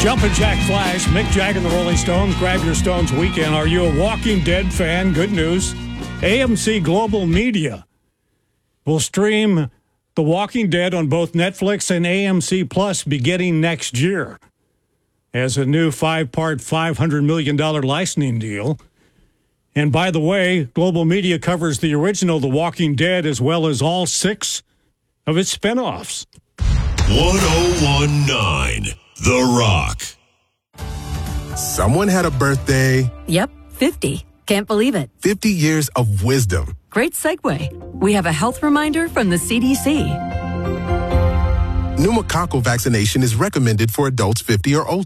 Jumpin' Jack Flash, Mick Jagger and the Rolling Stones. Grab your Stones weekend. Are you a Walking Dead fan? Good news. AMC Global Media will stream The Walking Dead on both Netflix and AMC Plus beginning next year as a new 5-part, $500 million licensing deal. And by the way, Global Media covers the original The Walking Dead as well as all 6 of its spinoffs. 1019 The Rock. Someone had a birthday. Yep, 50. Can't believe it. 50 years of wisdom. Great segue. We have a health reminder from the CDC. Pneumococcal vaccination is recommended for adults 50 or older.